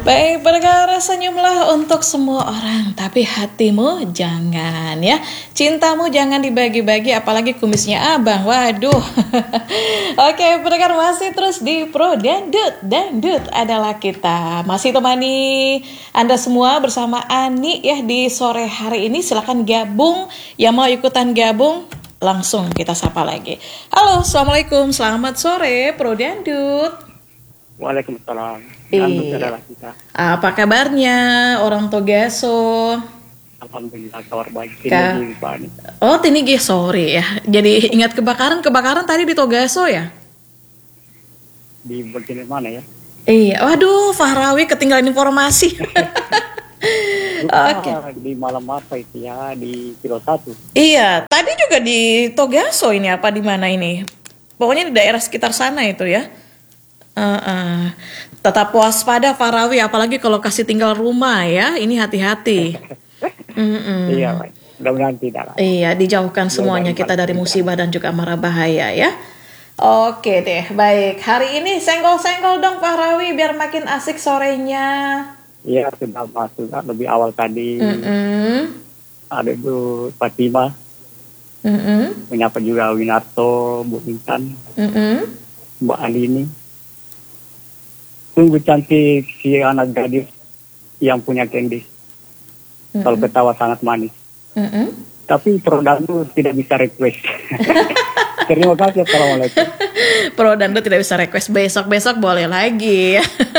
Baik, berkara senyumlah untuk semua orang, tapi hatimu jangan ya. Cintamu jangan dibagi-bagi, apalagi kumisnya abang. Waduh. Oke, berkara masih terus di Pro Dangdut. Dangdut adalah kita. Masih temani Anda semua bersama Ani ya di sore hari ini. Silakan gabung, yang mau ikutan gabung. Langsung kita sapa lagi. Halo, assalamualaikum, selamat sore Pro Dangdut. Waalaikumsalam. Iya. Apa kabarnya orang Togaso? Alhamdulillah kabar baik. Oh, Tinigi, sorry ya. Jadi ingat kebakaran tadi di Togaso ya? Di bagian mana ya? Iya, waduh, Fahrawi ketinggalan informasi. Oke. Di malam apa itu ya, di Kilo 1. Iya, tadi juga di Togaso ini apa di mana ini? Pokoknya di daerah sekitar sana itu ya. Tetap waspada Fahrawi, apalagi kalau kasih tinggal rumah ya, ini hati-hati. Iya, mudah-mudahan tidak lah. Iya, dijauhkan semuanya kita dari musibah dan juga mara bahaya ya. Oke deh, baik. Hari ini senggol-senggol dong Fahrawi biar makin asik sorenya. Iya, sudah masuk lebih awal tadi. Ada Bu Fatima. Menyapa juga Winarto, Bu Intan, Mbak Andini. Sungguh cantik si anak gadis yang punya candy. Kalau ketawa sangat manis. Tapi Pro Dangdut tidak bisa request. Terima kasih, assalamualaikum. Pro Dangdut tidak bisa request, besok boleh lagi.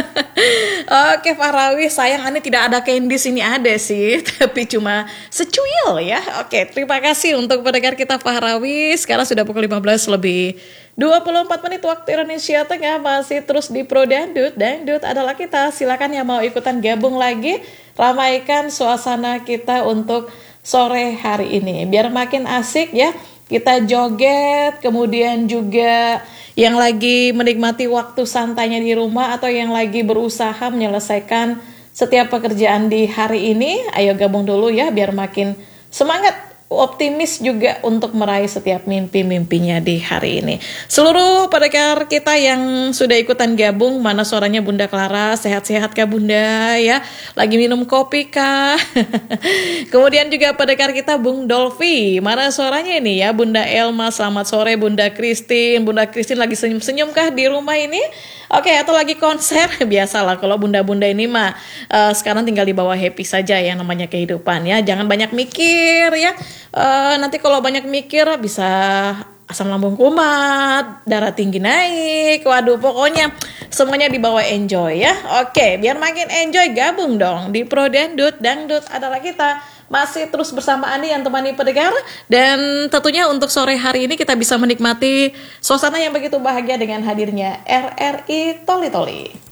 Oke Fahrawi, sayang Ani tidak ada candies, ini ada sih, tapi cuma secuil ya. Oke, terima kasih untuk pendengar kita Fahrawi. Sekarang sudah pukul 15 lebih 24 menit waktu Indonesia Tengah. Masih terus di Pro Dangdut. Dangdut adalah kita. Silakan yang mau ikutan gabung lagi, ramaikan suasana kita untuk sore hari ini biar makin asik ya. Kita joget, kemudian juga yang lagi menikmati waktu santainya di rumah atau yang lagi berusaha menyelesaikan setiap pekerjaan di hari ini, ayo gabung dulu ya biar makin semangat, optimis juga untuk meraih setiap mimpi-mimpinya di hari ini. Seluruh pendengar kita yang sudah ikutan gabung, mana suaranya Bunda Clara, sehat-sehat kah Bunda ya? Lagi minum kopi kah? Kemudian juga pendengar kita Bung Dolfi, mana suaranya ini ya? Bunda Elma, selamat sore Bunda Christine. Bunda Christine lagi senyum-senyum kah di rumah ini? Oke, atau lagi konser? Biasalah kalau bunda-bunda ini mah sekarang tinggal dibawa happy saja ya, namanya kehidupan ya. Jangan banyak mikir ya. Nanti kalau banyak mikir bisa asam lambung kumat, darah tinggi naik. Waduh, pokoknya semuanya dibawa enjoy ya. Oke, biar makin enjoy gabung dong di Pro Dangdut. Dangdut adalah kita. Masih terus bersama Ani yang temani pendengar. Dan tentunya untuk sore hari ini kita bisa menikmati suasana yang begitu bahagia dengan hadirnya RRI Toli Toli.